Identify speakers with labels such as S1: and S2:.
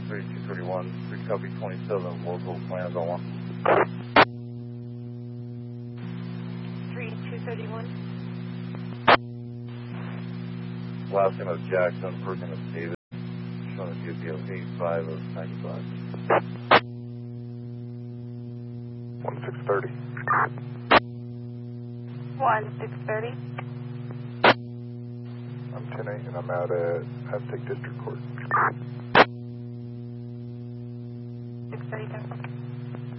S1: 3231, 3 copy 27, local plans on 1.
S2: 3231.
S1: Last name of Jackson, first name is David, showing the GPO 85 of 95.
S3: 1630.
S2: 1630.
S3: I'm 10-8 and I'm out at Aztec District Court.
S2: 630.